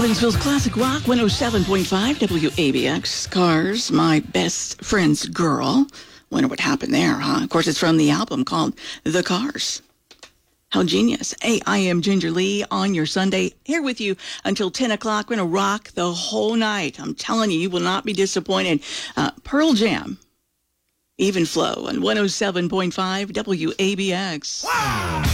Evansville's Classic Rock 107.5 WABX. Cars, My Best Friend's Girl. Wonder what happened there, huh? Of course, it's from the album called The Cars. How genius. Hey, I am Ginger Lee on your Sunday, here with you until 10 o'clock. We're going to rock the whole night. I'm telling you, you will not be disappointed. Pearl Jam, Even Flow on 107.5 WABX. Wow.